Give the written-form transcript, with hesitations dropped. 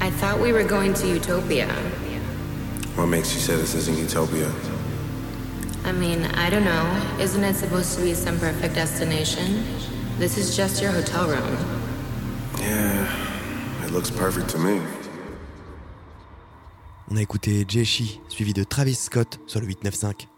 I thought we were going to Utopia. What makes you say this isn't Utopia? I mean, I don't know. Isn't it supposed to be some perfect destination? This is just your hotel room. Yeah, it looks perfect to me. On a écouté Jay-Shi, suivi de Travis Scott sur le 895.